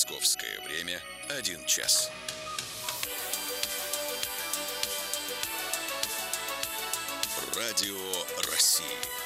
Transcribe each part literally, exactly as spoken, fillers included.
Московское время один час. Радио России.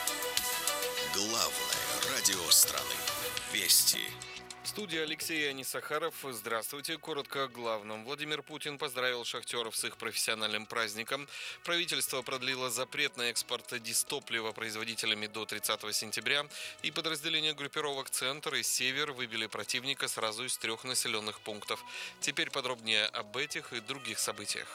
Главное радио страны. Вести. Студия Алексей Анисахаров. Здравствуйте. Коротко о главном. Владимир Путин поздравил шахтеров с их профессиональным праздником. Правительство продлило запрет на экспорт дистоплива производителями до тридцатого сентября. И подразделения группировок «Центр» и «Север» выбили противника сразу из трех населенных пунктов. Теперь подробнее об этих и других событиях.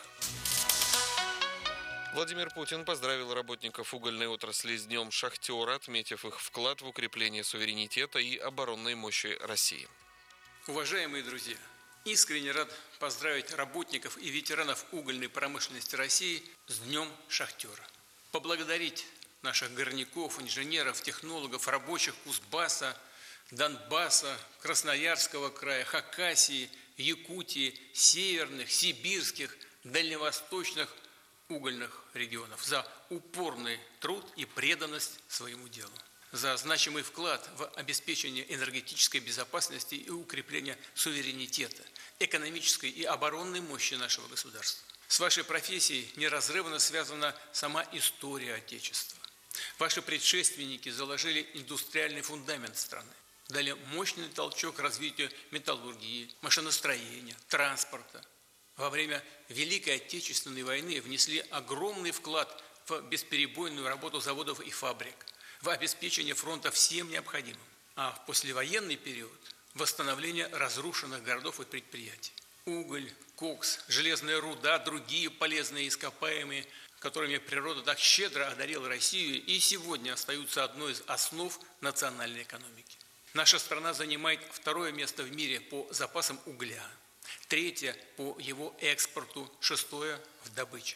Владимир Путин поздравил работников угольной отрасли с Днем шахтера, отметив их вклад в укрепление суверенитета и оборонной мощи России. Уважаемые друзья, искренне рад поздравить работников и ветеранов угольной промышленности России с Днем шахтера. Поблагодарить наших горняков, инженеров, технологов, рабочих Кузбасса, Донбасса, Красноярского края, Хакасии, Якутии, северных, сибирских, дальневосточных угольных регионов за упорный труд и преданность своему делу, за значимый вклад в обеспечение энергетической безопасности и укрепление суверенитета, экономической и оборонной мощи нашего государства. С вашей профессией неразрывно связана сама история Отечества. Ваши предшественники заложили индустриальный фундамент страны, дали мощный толчок развитию металлургии, машиностроения, транспорта. Во время Великой Отечественной войны внесли огромный вклад в бесперебойную работу заводов и фабрик, в обеспечение фронта всем необходимым, а в послевоенный период – восстановление разрушенных городов и предприятий. Уголь, кокс, железная руда, другие полезные ископаемые, которыми природа так щедро одарила Россию, и сегодня остаются одной из основ национальной экономики. Наша страна занимает второе место в мире по запасам угля, третье по его экспорту, шестое в добыче.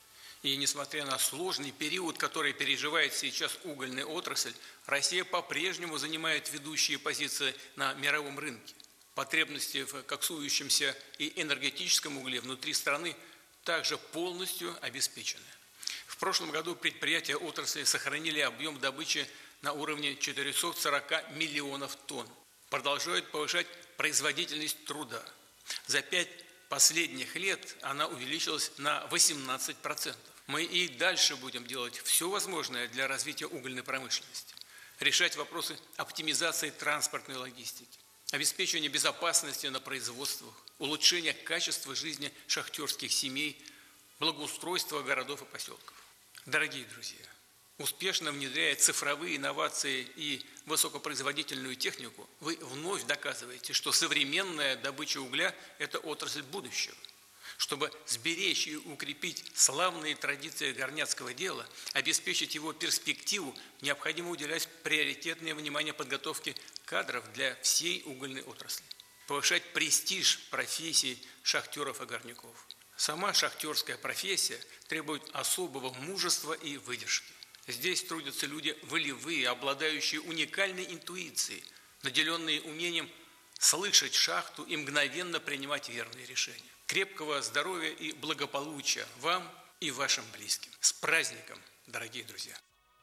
И несмотря на сложный период, который переживает сейчас угольная отрасль, Россия по-прежнему занимает ведущие позиции на мировом рынке. Потребности в коксующемся и энергетическом угле внутри страны также полностью обеспечены. В прошлом году предприятия отрасли сохранили объем добычи на уровне четыреста сорок миллионов тонн, продолжают повышать производительность труда. За пять последних лет она увеличилась на восемнадцать процентов. Мы и дальше будем делать все возможное для развития угольной промышленности, решать вопросы оптимизации транспортной логистики, обеспечения безопасности на производствах, улучшения качества жизни шахтерских семей, благоустройства городов и поселков. Дорогие друзья, успешно внедряя цифровые инновации и высокопроизводительную технику, вы вновь доказываете, что современная добыча угля – это отрасль будущего. Чтобы сберечь и укрепить славные традиции горняцкого дела, обеспечить его перспективу, необходимо уделять приоритетное внимание подготовке кадров для всей угольной отрасли, повышать престиж профессий шахтеров и горняков. Сама шахтерская профессия требует особого мужества и выдержки. Здесь трудятся люди волевые, обладающие уникальной интуицией, наделенные умением слышать шахту и мгновенно принимать верные решения. Крепкого здоровья и благополучия вам и вашим близким. С праздником, дорогие друзья!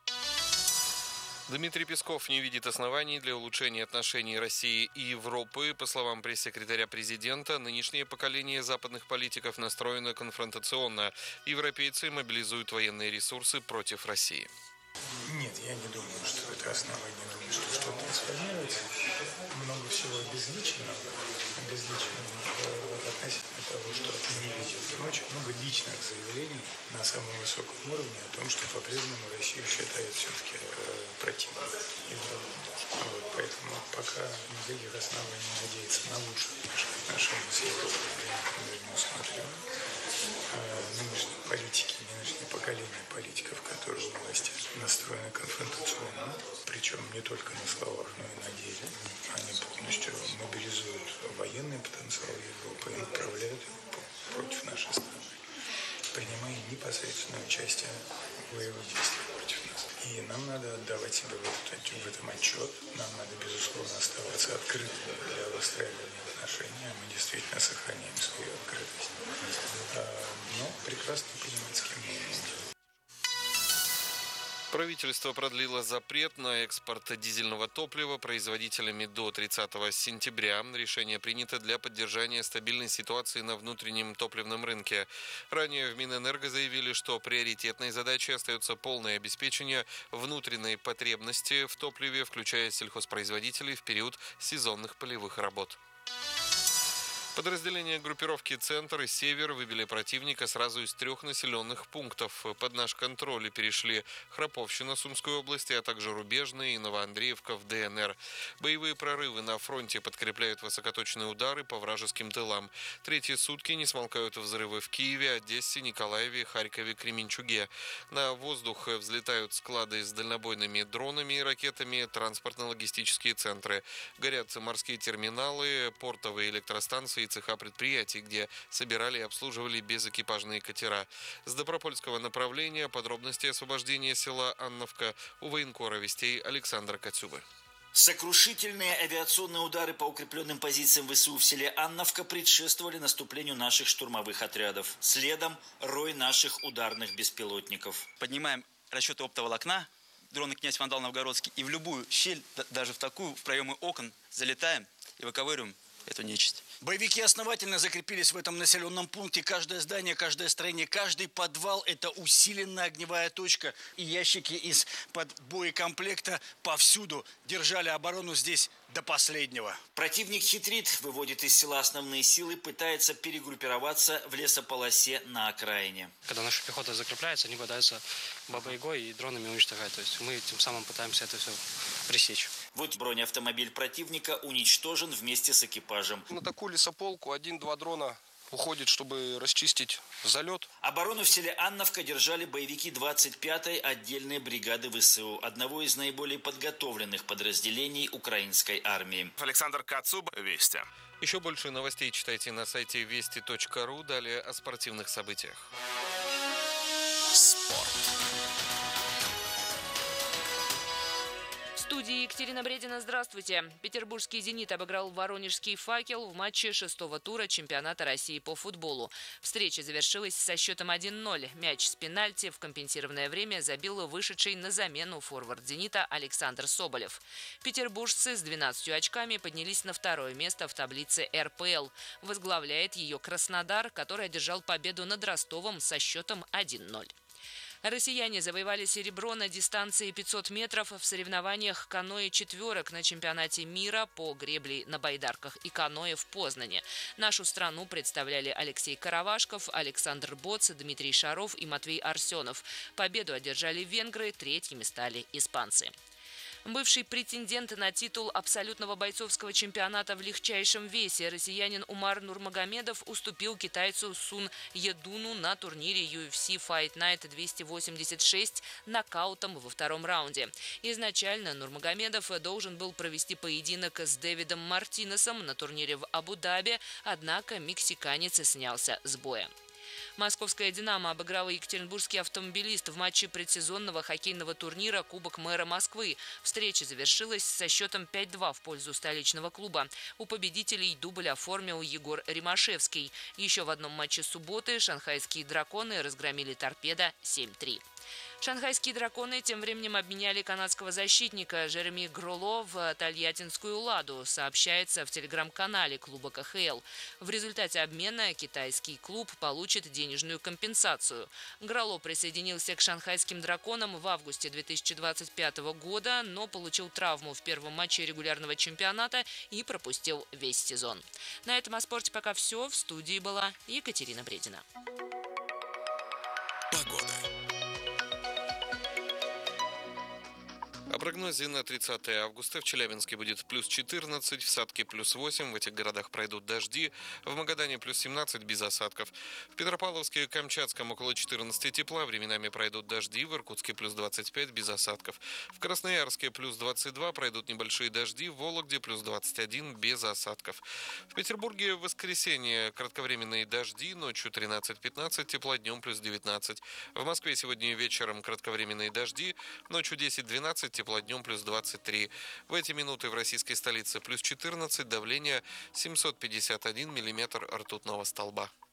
Дмитрий Песков не видит оснований для улучшения отношений России и Европы. По словам пресс-секретаря президента, нынешнее поколение западных политиков настроено конфронтационно. Европейцы мобилизуют военные ресурсы против России. Нет, я не думаю, что это основание. Не думаю, что что-то трансформируется. Много всего обезличено. Обезличено относительно того, что не видит. Очень много личных заявлений на самом высоком уровне о том, что по-прежнему Россию считают все-таки противником. Вот, поэтому пока никаких оснований надеяться на лучшие наши отношения с Европой я не усматриваю. Нынешние политики, нынешнее поколение политиков, которые у власти настроены конфронтационно, причем не только на словах, но и на деле. Они полностью мобилизуют военный потенциал Европы и направляют его против нашей страны, принимая непосредственное участие в боевых действиях против нас. И нам надо отдавать себе в, этот, в этом отчет, нам надо, безусловно, оставаться открытыми для выстраивания отношений, а мы действительно сохраняем свою открытость. Но прекрасно понимать, с кем мы имеем дело. Правительство продлило запрет на экспорт дизельного топлива производителями до тридцатого сентября. Решение принято для поддержания стабильной ситуации на внутреннем топливном рынке. Ранее в Минэнерго заявили, что приоритетной задачей остается полное обеспечение внутренней потребности в топливе, включая сельхозпроизводителей в период сезонных полевых работ. Подразделения группировки «Центр» и «Север» выбили противника сразу из трех населенных пунктов. Под наш контроль перешли Храповщина Сумской области, а также Рубежная и Новоандреевка в Дэ Эн Эр. Боевые прорывы на фронте подкрепляют высокоточные удары по вражеским тылам. Третьи сутки не смолкают взрывы в Киеве, Одессе, Николаеве, Харькове, Кременчуге. На воздух взлетают склады с дальнобойными дронами и ракетами, транспортно-логистические центры. Горят морские терминалы, портовые электростанции и цеха предприятий, где собирали и обслуживали безэкипажные катера. С Добропольского направления подробности освобождения села Анновка у военкора вестей Александра Кацюбы. Сокрушительные авиационные удары по укрепленным позициям вэ эс у в селе Анновка предшествовали наступлению наших штурмовых отрядов. Следом рой наших ударных беспилотников. Поднимаем расчеты оптоволокна, дроны «Князь Вандал Новгородский», и в любую щель, даже в такую, в проемы окон, залетаем и выковыриваем эту нечисть. Боевики основательно закрепились в этом населенном пункте. Каждое здание, каждое строение, каждый подвал – это усиленная огневая точка. И ящики из-под боекомплекта повсюду держали оборону здесь до последнего. Противник хитрит, выводит из села основные силы, пытается перегруппироваться в лесополосе на окраине. Когда наша пехота закрепляется, они пытаются бабой-ягой и дронами уничтожать. То есть мы тем самым пытаемся это все пресечь. Вот бронеавтомобиль противника уничтожен вместе с экипажем. На такую лесополку один-два дрона уходит, чтобы расчистить залет. Оборону в селе Анновка держали боевики двадцать пятой отдельной бригады вэ эс у, одного из наиболее подготовленных подразделений украинской армии. Александр Кацуб, Вести. Еще больше новостей читайте на сайте вести точка ру. Далее о спортивных событиях. Спорт. В студии Екатерина Бредина. Здравствуйте. Петербургский «Зенит» обыграл воронежский «Факел» в матче шестого тура чемпионата России по футболу. Встреча завершилась со счетом один ноль. Мяч с пенальти в компенсированное время забил вышедший на замену форвард «Зенита» Александр Соболев. Петербуржцы с двенадцатью очками поднялись на второе место в таблице эр пэ эл. Возглавляет ее Краснодар, который одержал победу над Ростовом со счетом один ноль. Россияне завоевали серебро на дистанции пятьсот метров в соревнованиях каноэ-четверок на чемпионате мира по гребле на байдарках и каноэ в Познане. Нашу страну представляли Алексей Каравашков, Александр Боц, Дмитрий Шаров и Матвей Арсенов. Победу одержали венгры, третьими стали испанцы. Бывший претендент на титул абсолютного бойцовского чемпионата в легчайшем весе россиянин Умар Нурмагомедов уступил китайцу Сун Едуну на турнире ю эф си Fight Night двести восемьдесят шесть нокаутом во втором раунде. Изначально Нурмагомедов должен был провести поединок с Дэвидом Мартинесом на турнире в Абу-Даби, однако мексиканец снялся с боя. Московская «Динамо» обыграла екатеринбургский «Автомобилист» в матче предсезонного хоккейного турнира «Кубок мэра Москвы». Встреча завершилась со счетом пять-два в пользу столичного клуба. У победителей дубль оформил Егор Римашевский. Еще в одном матче субботы шанхайские «Драконы» разгромили «Торпедо» семь-три. Шанхайские «Драконы» тем временем обменяли канадского защитника Жереми Гроло в тольяттинскую «Ладу», сообщается в телеграм-канале клуба ка ха эл. В результате обмена китайский клуб получит денежную компенсацию. Гроло присоединился к шанхайским «Драконам» в августе две тысячи двадцать пятого года, но получил травму в первом матче регулярного чемпионата и пропустил весь сезон. На этом о спорте пока все. В студии была Екатерина Бредина. Погода. О прогнозе на тридцатое августа. В Челябинске будет плюс четырнадцать, в Сатке плюс восемь, в этих городах пройдут дожди, в Магадане плюс семнадцать без осадков. В Петропавловске и Камчатском около четырнадцати тепла, временами пройдут дожди, в Иркутске плюс двадцать пять без осадков. В Красноярске плюс двадцать два, пройдут небольшие дожди, в Вологде плюс двадцать один без осадков. В Петербурге в воскресенье кратковременные дожди, ночью тринадцать-пятнадцать тепла, днем плюс девятнадцать. В Москве сегодня вечером кратковременные дожди, ночью десять-двенадцать тепла, днем плюс двадцать три. В эти минуты в российской столице плюс четырнадцать, давление семьсот пятьдесят один миллиметр ртутного столба.